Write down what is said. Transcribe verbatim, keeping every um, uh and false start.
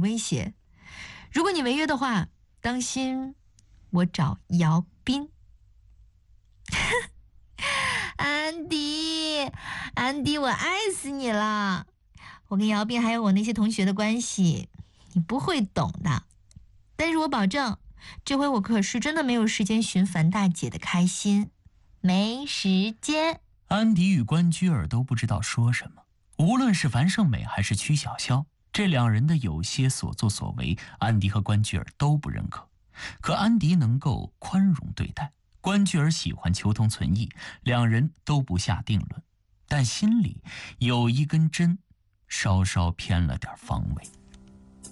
威胁。如果你违约的话，当心我找姚斌。安迪，安迪，我爱死你了！我跟姚斌还有我那些同学的关系，你不会懂的。但是我保证，这回我可是真的没有时间寻樊大姐的开心，没时间。 安迪与关雎尔都不知道说什么，无论是樊胜美还是曲筱绡，这两人的有些所作所为，安迪和关雎尔都不认可。可安迪能够宽容对待，关雎尔喜欢求同存异，两人都不下定论，但心里有一根针稍稍偏了点方位。